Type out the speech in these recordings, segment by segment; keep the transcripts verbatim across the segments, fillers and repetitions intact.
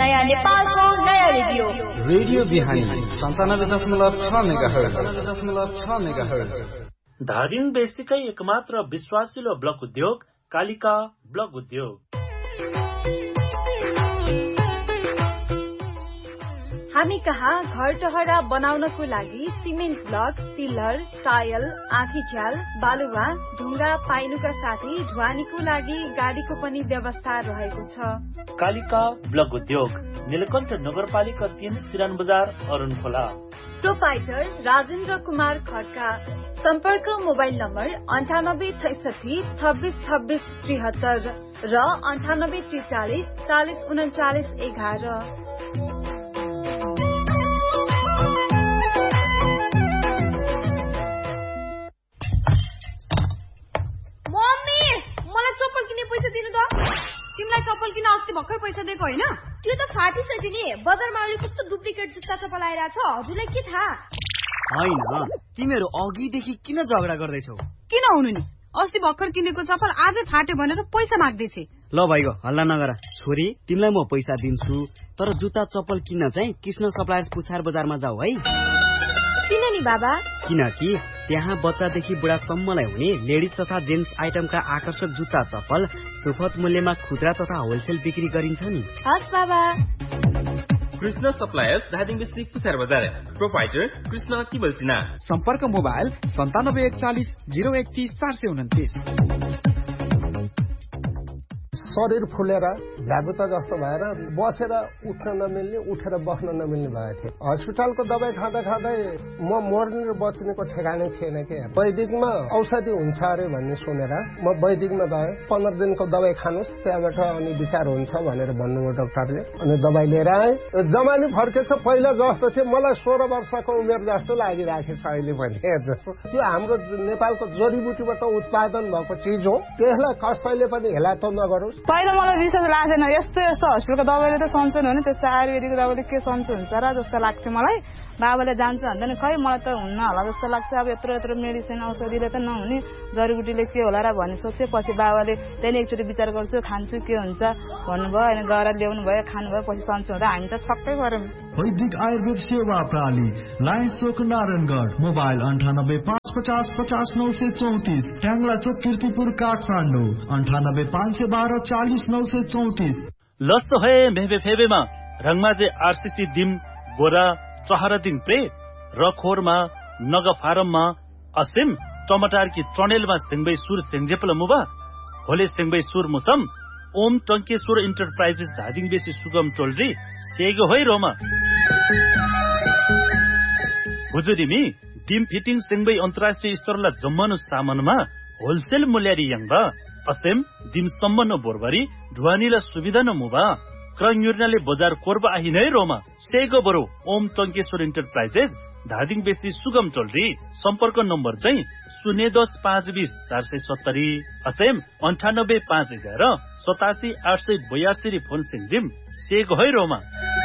नयाँ नेपालको नयाँ रेडियो रेडियो बिहानी सन्तानब्बे दशमलव छ मेगाहर्ज। धादिङ बेसीकै एकमात्र विश्वासिलो ब्लक उद्योग कालिका ब्लक उद्योग। हामी कहाँ घर टहरा बनाउनको लागि सिमेन्ट ब्लक, पिलर, टायल, आँखी झ्याल, बालुवा, ढुङ्गा पाइनुका साथै ढुवानीको लागि गाडीको पनि व्यवस्था रहेको छ। कालिका ब्लक उद्योग नीलकण्ठ नगरपालिका तीन सिरान बजार अरुण खोला। प्रोपाइटर राजेन्द्र कुमार खड्का। सम्पर्क मोबाइल नम्बर अन्ठानब्बे छैसठी छब्बिस छब्बिस त्रिहत्तर र अन्ठानब्बे त्रिचालिस चालिस उन्चालिस एघार। तिमीलाई चप्पल किन अस्ति भर्खर पैसा दिएको होइन? त्यो त फाटिसक्यो नि। बजारमा अहिले कस्तो डुप्लिकेट जुत्ता चप्पल आइरहेछ, हजुरलाई के थाहा? होइन, तिमीहरू अघिदेखि किन झगडा गर्दैछौ? किन हुनु नि, अस्ति भर्खर किनेको चप्पल आजै फाट्यो भनेर पैसा माग्दैछे। ल भाइको हल्ला नगर। छोरी, तिमीलाई म पैसा दिन्छु, तर जुत्ता चप्पल किन्न चाहिँ कृष्ण सप्लायर्स पुछार बजारमा जाऊ है। किन नि बाबा? किनकि त्यहाँ बच्चादेखि बुढासम्मलाई हुने लेडिज तथा जेन्ट्स आइटमका आकर्षक जुत्ता चप्पल सुपथ मूल्यमा खुद्रा तथा होलसेल बिक्री गरिन्छ नि। हस् बाबा। कृष्ण सप्लायर्स धादिङ बेसी पुछार बजार। प्रोपाइटर कृष्ण किबल सिन्हा। सम्पर्क मोबाइल सन्तानब्बे एकचालिस जिरो एकतिस चार सय उन्तिस। शरीर फुलेर झ्याबुता जस्तो भएर बसेर उठ्न नमिल्ने, उठेर बस्न नमिल्ने भएको थियो। हस्पिटलको दबाई खाँदा खाँदै म मर्ने र बच्नेको ठेगानै थिएन के। वैदिकमा औषधि हुन्छ अरे भन्ने सुनेर म वैदिकमा गएँ। पन्ध्र दिनको दबाई खानुहोस्, त्यहाँबाट अनि विचार हुन्छ भनेर भन्नुभयो डाक्टरले। अनि दबाई लिएर आएँ। जमानी फर्केछ, पहिला जस्तो थियो मलाई सोह्र वर्षको उमेर जस्तो लागिराखेको छ अहिले पनि। त्यो हाम्रो नेपालको जडीबुटीबाट उत्पादन भएको चिज हो, त्यसलाई कसैले पनि हेला त नगरोस्। पहिला मलाई विश्वास लाग्थेन, यस्तो यस्तो हस्पिटलको दबाईले त सन्चो हुने, त्यस्तो आयुर्वेदिकको दबाईले के सन्चो हुन्छ र जस्तो लाग्थ्यो मलाई। बाबाले जान्छ भन्दा नि खै मलाई त हुन्न होला जस्तो लाग्छ। अब यत्रो यत्रो मेडिसिन औषधिले त नहुने, जडीबुटीले के होला र भन्ने सोच्थेँ। पछि बाबाले त्यहाँदेखि एकचोटि विचार गर्छु, खान्छु के हुन्छ भन्नुभयो। अनि गएर ल्याउनु भयो, खानुभयो, पछि सन्चो हुँदा हामी त छक्कै गऱ्यौँ। वैदिक आयुर्वेद सेवा प्रणाली, लायन्स चोक नारायणगढ। मोबाइल अन्ठानब्बे पाँच पचास पचास नौ सय चौतिस। ट्याङ्ला चोक किर्तिपुर काठमाडौँ अन्ठानब्बे पाँच सय बाह्र चालिस नौ सय चौतिस। लस है मेहबे फेबेमा रङमाजे आरसीसी दिम गोरा चहरदिङ प्रे रखोरमा नग फारममा असिम टमाटर की टनेलमा सिंगबै सुर सेंजेपल मुबा होले सिंगबै सुर मुसम ओम टंकेश्वर इन्टरप्राइजेस धादिङ बेसी सुगम टोलरी सेगो होइ रोमा हुजुरिमी डिम फिटिङ सिंगबै अन्तर्राष्ट्रिय स्तरला जम्मनु सामानमा होलसेल मूल्यारी यंगबा असेम दिम सम्मन बोरबरी ढुवानीला सुविधा न मुबा क्रयुर्नाले बजार कोरबा आहिनै रोमा सेगो बरो ओम टंकेश्वर इन्टरप्राइजेस धादिङ बेसी सुगम टोलरी सम्पर्क नम्बर चाहिँ शून्य दस पाँच बीस चार सय सत्तरी असेम अन्ठानब्बे पाँच एघार सतासी आठ सय बयासी फोन सिंजिम सेगो है रोमा।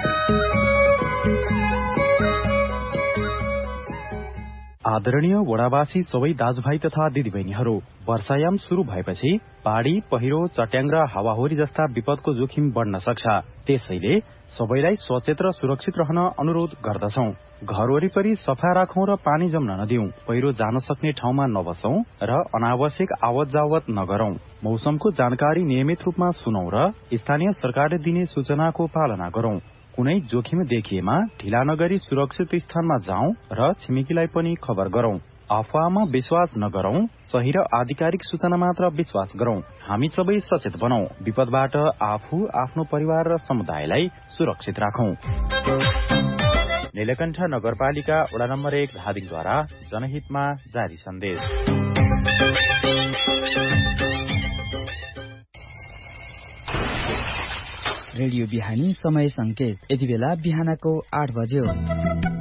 आदरणीय वडावासी सबै दाजुभाइ तथा दिदीबहिनीहरू, वर्षायाम शुरू भएपछि बाढी, पहिरो, चट्याङ र हावाहुरी जस्ता विपदको जोखिम बढ्न सक्छ। त्यसैले सबैलाई सचेत र सुरक्षित रहन अनुरोध गर्दछौं। घर वरिपरि सफा राखौं र पानी जम्न नदिउँ, पहिरो जान सक्ने ठाउँमा नबसौं र अनावश्यक आवत जावत नगरौं। मौसमको जानकारी नियमित रूपमा सुनौं र स्थानीय सरकारले दिने सूचनाको पालना गरौं। कुनै जोखिम देखिएमा ढिला नगरी सुरक्षित स्थानमा जाउँ र छिमेकीलाई पनि खबर गरौं। अफवाहमा विश्वास नगरौं, सही र आधिकारिक सूचना मात्र विश्वास गरौं। हामी सबै सचेत बनौं, विपदबाट आफू, आफ्नो परिवार र समुदायलाई सुरक्षित राखौं। नीलकण्ठ नगरपालिका वडा नम्बर एक धादिङद्वारा जनहितमा जारी सन्देश। रेडियो बिहानी समय संकेत यति बेला बिहानको आठ बज्यो।